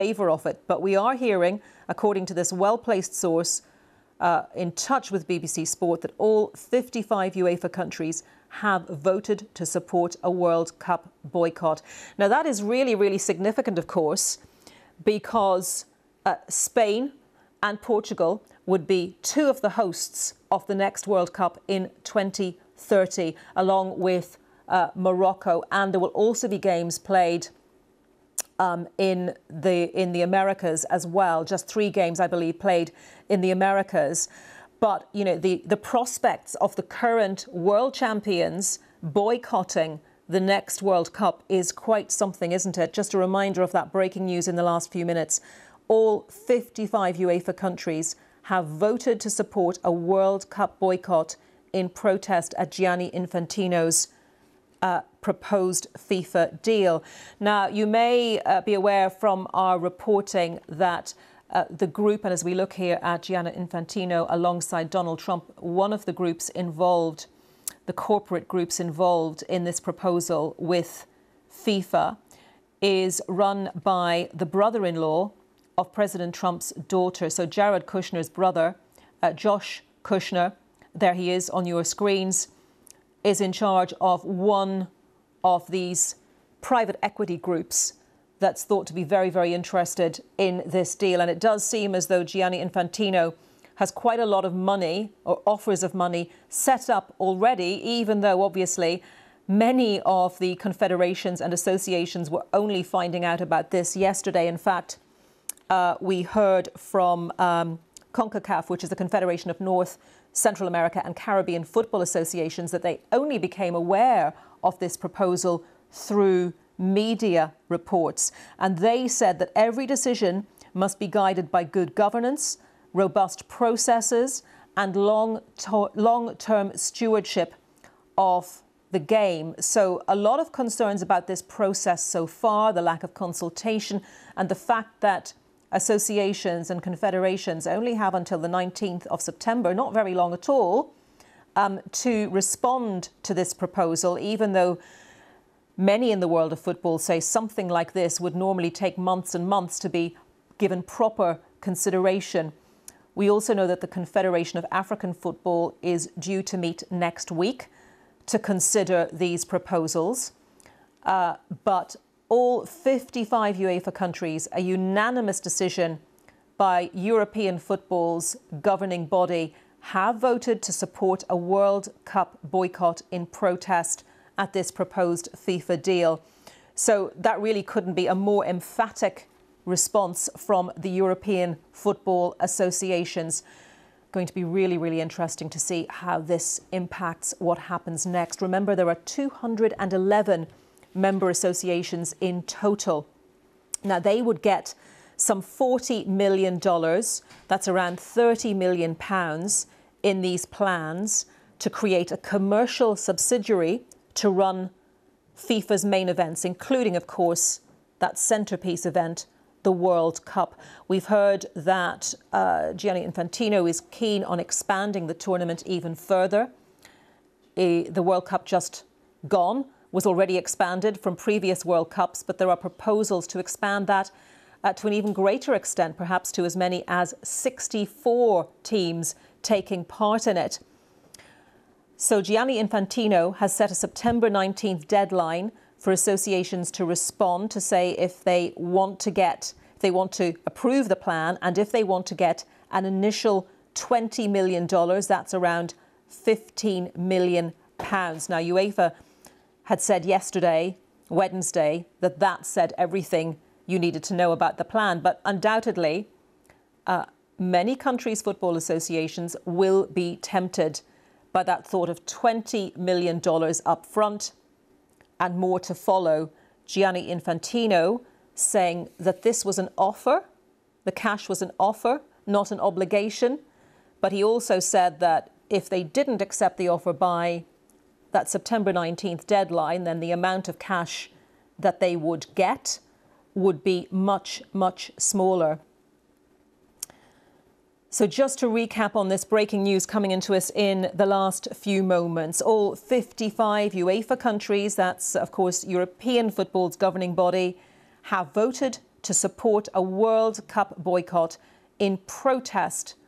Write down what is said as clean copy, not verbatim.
favour of it. But we are hearing, according to this well-placed source in touch with BBC Sport, that all 55 UEFA countries have voted to support a World Cup boycott. Now, that is really, really significant, of course, because Spain and Portugal would be two of the hosts of the next World Cup in 2030, along with Morocco, and there will also be games played in the Americas as well. Just 3 games, I believe, played in the Americas. But, you know, the prospects of the current world champions boycotting the next World Cup is quite something, isn't it? Just a reminder of that breaking news in the last few minutes. All 55 UEFA countries have voted to support a World Cup boycott in protest at Gianni Infantino's proposed FIFA deal. Now, you may be aware from our reporting that the group, and as we look here at Gianni Infantino alongside Donald Trump, one of the groups involved, the corporate groups involved in this proposal with FIFA, is run by the brother-in-law of President Trump's daughter. So Jared Kushner's brother, Josh Kushner, there he is on your screens, is in charge of one of these private equity groups that's thought to be very, very interested in this deal. And it does seem as though Gianni Infantino has quite a lot of money, or offers of money, set up already, even though obviously many of the confederations and associations were only finding out about this yesterday. In fact, we heard from CONCACAF, which is the Confederation of North, Central America and Caribbean Football Associations, that they only became aware of this proposal through media reports. And they said that every decision must be guided by good governance, robust processes and long-term stewardship of the game. So a lot of concerns about this process so far, the lack of consultation and the fact that associations and confederations only have until the 19th of September, not very long at all, to respond to this proposal, even though many in the world of football say something like this would normally take months and months to be given proper consideration. We also know that the Confederation of African Football is due to meet next week to consider these proposals. But all 55 UEFA countries, a unanimous decision by European football's governing body, have voted to support a World Cup boycott in protest at this proposed FIFA deal. So that really couldn't be a more emphatic response from the European football associations. Going to be really, really interesting to see how this impacts what happens next. Remember, there are 211 member associations in total. Now, they would get some $40 million, that's around £30 million in these plans to create a commercial subsidiary to run FIFA's main events, including, of course, that centrepiece event, the World Cup. We've heard that Gianni Infantino is keen on expanding the tournament even further. The World Cup just gone was already expanded from previous World Cups, but there are proposals to expand that to an even greater extent, perhaps to as many as 64 teams taking part in it. So Gianni Infantino has set a September 19th deadline for associations to respond, to say if they want to approve the plan, and if they want to get an initial $20 million, that's around £15 million. Now, UEFA had said yesterday, Wednesday, that said everything you needed to know about the plan. But undoubtedly, many countries' football associations will be tempted by that thought of $20 million up front and more to follow. Gianni Infantino saying that this was an offer, the cash was an offer, not an obligation. But he also said that if they didn't accept the offer by that September 19th deadline, then the amount of cash that they would get would be much, much smaller. So just to recap on this breaking news coming into us in the last few moments, all 55 UEFA countries, that's of course European football's governing body, have voted to support a World Cup boycott in protest